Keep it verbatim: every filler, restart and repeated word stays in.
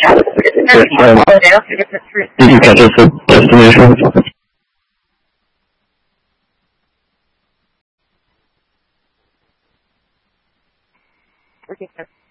Um, did you catch us at destination? Okay.